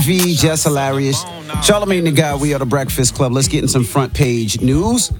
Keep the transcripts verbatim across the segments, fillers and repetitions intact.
V, Jess Hilarious, Charlamagne the Guy. We are the Breakfast Club. Let's get in some front page news.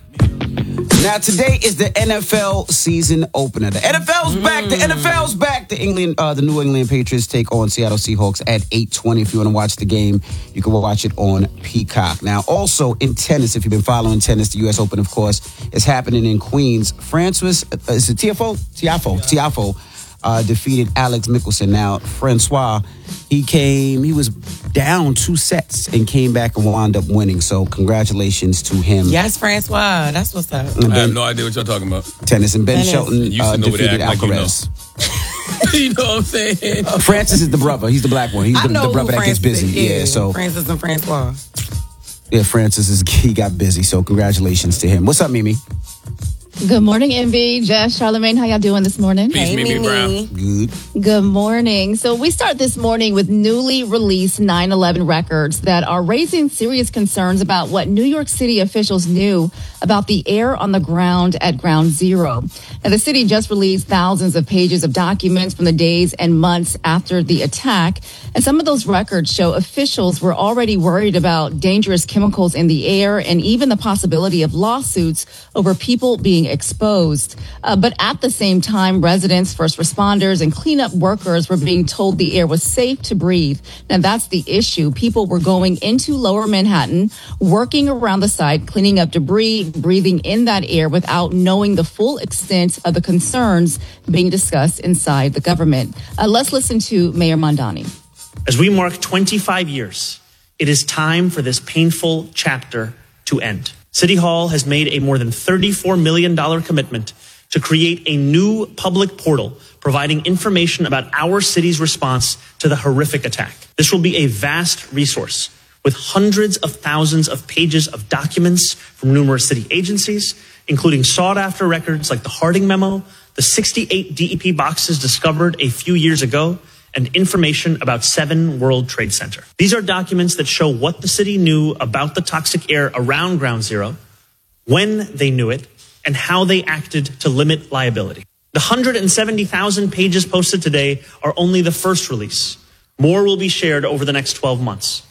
Now, today is the N F L season opener. The N F L's mm. back. The N F L's back. The England, uh, the New England Patriots take on Seattle Seahawks at eight twenty. If you want to watch the game, you can watch it on Peacock. Now, also in tennis, if you've been following tennis, the U S Open, of course, is happening in Queens. Francois, uh, is it Tiafoe? Tiafoe. Tiafoe. Uh, defeated Alex Michelsen. Now, Francois, he came, he was down two sets and came back and wound up winning. So, congratulations to him. Yes, Francois. That's what's up. Ben, I have no idea what y'all talking about. Tennis. And Ben Tennis. Shelton uh, defeated Alcaraz. Like you, know. You know what I'm saying? Uh, Francis is the brother. He's the black one. He's I the, know the brother that gets busy. Yeah, yeah, so Francis and Francois. Yeah, Francis is he got busy. So, congratulations to him. What's up, Mimi? Good morning, Envy. Jess, Charlamagne, how y'all doing this morning? Peace, Hey, Mimi Brown. Good. Good morning. So we start this morning with newly released nine eleven records that are raising serious concerns about what New York City officials knew about the air on the ground at Ground Zero. Now, the city just released thousands of pages of documents from the days and months after the attack. And some of those records show officials were already worried about dangerous chemicals in the air and even the possibility of lawsuits over people being exposed. Uh, but at the same time, residents, first responders, and cleanup workers were being told the air was safe to breathe. Now, that's the issue. People were going into Lower Manhattan, working around the site, cleaning up debris, breathing in that air without knowing the full extent of the concerns being discussed inside the government. Uh, let's listen to Mayor Mondani. As we mark twenty-five years, it is time for this painful chapter to end. City Hall has made a more than thirty-four million dollars commitment to create a new public portal providing information about our city's response to the horrific attack. This will be a vast resource with hundreds of thousands of pages of documents from numerous city agencies, including sought-after records like the Harding Memo, the sixty-eight D E P boxes discovered a few years ago, and information about Seven World Trade Center. These are documents that show what the city knew about the toxic air around Ground Zero, when they knew it, and how they acted to limit liability. The one hundred seventy thousand pages posted today are only the first release. More will be shared over the next twelve months.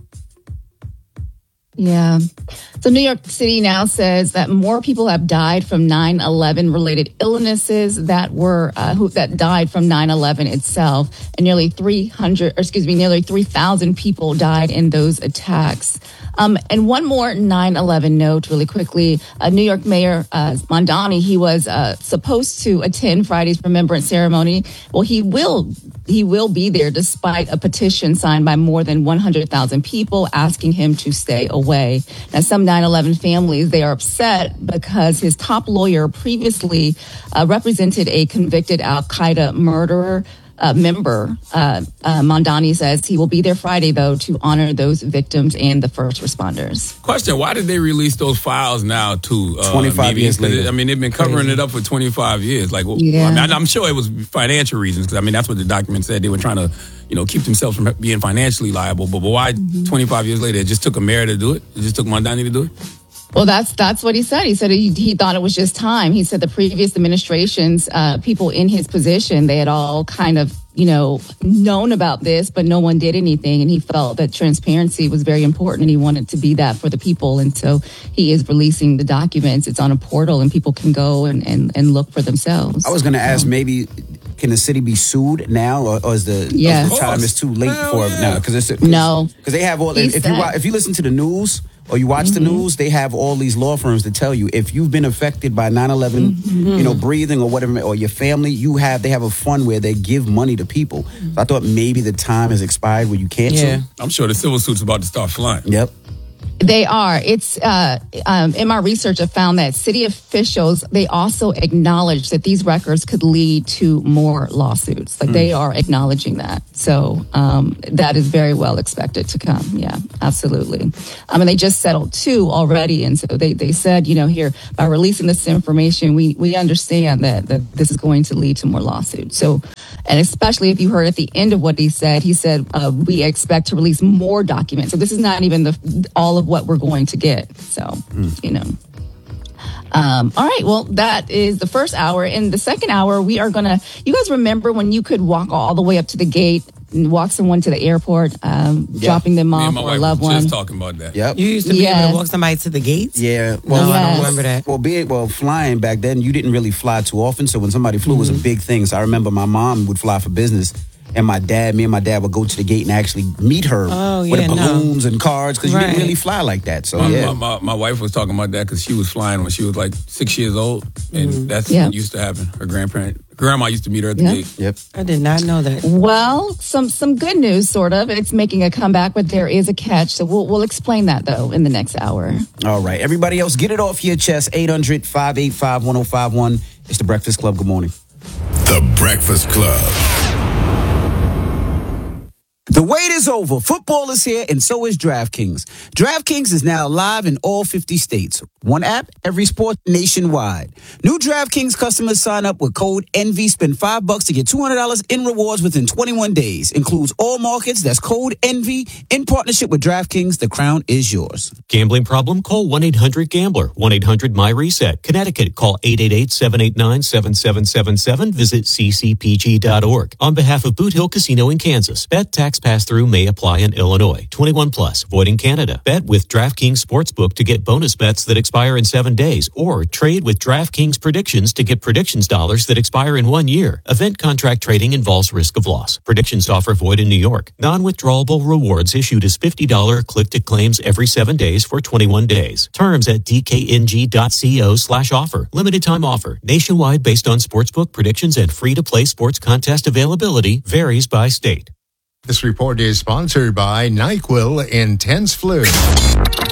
Yeah. So New York City now says that more people have died from nine eleven related illnesses that were uh, who that died from nine eleven itself, and nearly three hundred, or excuse me, nearly three thousand people died in those attacks. Um, and one more nine eleven note really quickly. Uh, New York Mayor uh, Mondani, he was uh, supposed to attend Friday's remembrance ceremony. Well, he will he will be there despite a petition signed by more than one hundred thousand people asking him to stay away. Now, some nine eleven families, they are upset because his top lawyer previously uh, represented a convicted Al-Qaeda murderer. Uh, member, uh, uh, Mondani says he will be there Friday, though, to honor those victims and the first responders. Question, why did they release those files now, too? Uh, twenty-five maybe, years later. I mean, they've been covering Crazy. it up for twenty-five years. Like, well, yeah. I mean, I'm sure it was financial reasons, because, I mean, that's what the document said. They were trying to, you know, keep themselves from being financially liable. But, but why mm-hmm. twenty-five years later, it just took a mayor to do it? It just took Mondani to do it? Well, that's that's what he said. He said he, he thought it was just time. He said the previous administrations, uh, people in his position, they had all kind of, you know, known about this, but no one did anything. And he felt that transparency was very important, and he wanted to be that for the people. And so he is releasing the documents. It's on a portal, and people can go and, and, and look for themselves. I was going to ask, so, maybe can the city be sued now, or, or is the, yes. or is the time is too late Hell for yeah. it now? Because it's no, because they have all. He If said. you wa- if you listen to the news, or you watch mm-hmm. the news, they have all these law firms to tell you if you've been affected by nine eleven, mm-hmm. you know, breathing or whatever, or your family, you have they have a fund where they give money to people. So I thought maybe the time has expired where you can't Yeah. sue. I'm sure the civil suit's about to start flying. Yep. They are. It's uh, um, in my research, I found that city officials, they also acknowledge that these records could lead to more lawsuits. Like mm. they are acknowledging that. So um, that is very well expected to come. Yeah, absolutely. I mean, they just settled two already. And so they, they said, you know, here, by releasing this information, we, we understand that, that this is going to lead to more lawsuits. So, and especially if you heard at the end of what he said, he said, uh, we expect to release more documents. So this is not even the all of what we're going to get. So, mm. you know. Um, all right. Well, that is the first hour. In the second hour, we are going to, you guys remember when you could walk all the way up to the gate walk someone to the airport, um, Yeah. dropping them Me off and my or a wife loved were one. just talking about that. Yep. You used to be able Yes. to walk somebody to the gates? Yeah. No, I Yes. don't remember that. Well, be it, well, flying back then, you didn't really fly too often. So when somebody flew, it was a big thing. So I remember my mom would fly for business, and my dad, me and my dad would go to the gate and actually meet her Oh, with yeah, no. balloons and cards because you didn't Right. really fly like that. So My, yeah, my, my, my wife was talking about that because she was flying when she was like six years old, and that's Yeah. what used to happen. Her grandparent, grandma used to meet her at the Yeah. gate. yep. I did not know that. Well, some some good news, sort of. It's making a comeback, but there is a catch. So we'll we'll explain that though in the next hour. All right, everybody else, get it off your chest. eight hundred, five eight five, one oh five one. It's the Breakfast Club. Good morning. The Breakfast Club. The wait is over. Football is here, and so is DraftKings. DraftKings is now live in all fifty states. One app, every sport nationwide. New DraftKings customers sign up with code ENVY, spend five bucks to get two hundred dollars in rewards within twenty-one days. Includes all markets. That's code ENVY. In partnership with DraftKings, the crown is yours. Gambling problem? Call one eight hundred gambler. one eight hundred my reset. Connecticut, call eight eight eight, seven eight nine, seven seven seven seven. Visit c c p g dot org. On behalf of Boot Hill Casino in Kansas, bet tax pass-through may apply in Illinois. twenty-one plus, void in Canada. Bet with DraftKings Sportsbook to get bonus bets that expire in seven days, or trade with DraftKings Predictions to get predictions dollars that expire in one year. Event contract trading involves risk of loss. Predictions offer void in New York. Non-withdrawable rewards issued as fifty dollars click-to-claims every seven days for twenty-one days. Terms at d k n g dot co slash offer. Limited time offer. Nationwide based on sportsbook predictions and free-to-play sports contest availability. Varies by state. This report is sponsored by NyQuil Intense Flu.